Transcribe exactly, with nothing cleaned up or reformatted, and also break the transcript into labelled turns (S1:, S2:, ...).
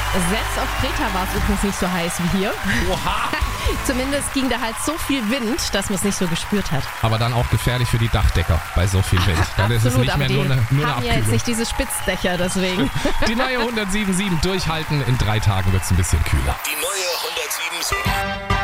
S1: Selbst auf Kreta war es übrigens nicht so heiß wie hier.
S2: Oha!
S1: Zumindest ging da halt so viel Wind, dass man es nicht so gespürt hat.
S2: Aber dann auch gefährlich für die Dachdecker bei so viel Wind. Dann ist es
S1: Absolut,
S2: nicht
S1: aber
S2: mehr
S1: die
S2: nur eine, nur eine
S1: haben ja jetzt
S2: Abkühlung.
S1: nicht diese Spitzdächer, deswegen.
S2: Die neue hundertsieben Komma sieben durchhalten. In drei Tagen wird es ein bisschen kühler.
S3: Die neue hundertsieben Komma sieben.